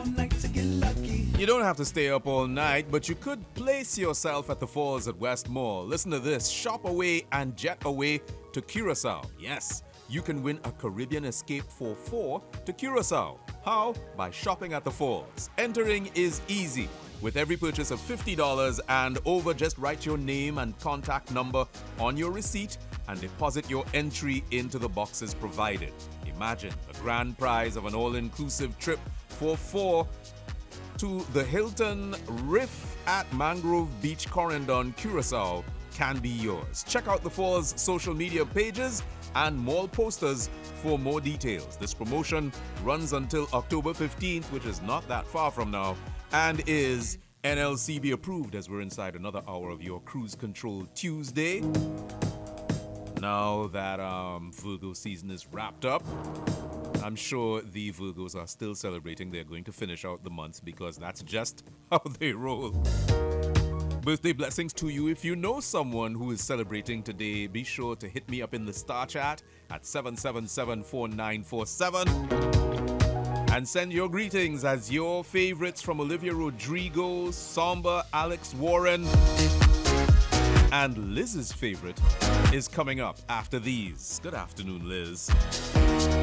You don't have to stay up all night, but you could place yourself at the falls at West Mall. Listen to this. Shop away and jet away to Curacao. Yes, you can win a Caribbean escape for 4 to Curacao. How? By shopping at the falls. Entering is easy. With every purchase of $50 and over, just write your name and contact number on your receipt and deposit your entry into the boxes provided. Imagine the grand prize of an all-inclusive trip for 4 to the Hilton Riff at Mangrove Beach, Corendon, Curacao can be yours. Check out the Falls social media pages and mall posters for more details. This promotion runs until October 15th, which is not that far from now, and is NLCB approved, as we're inside another hour of your Cruise Control Tuesday. Now that Virgo season is wrapped up, I'm sure the Virgos are still celebrating. They're going to finish out the months because that's just how they roll. Birthday blessings to you. If you know someone who is celebrating today, be sure to hit me up in the Star Chat at 777-4947 and send your greetings as your favorites from Olivia Rodrigo, Samba, Alex Warren, and Liz's favorite is coming up after these. Good afternoon, Liz.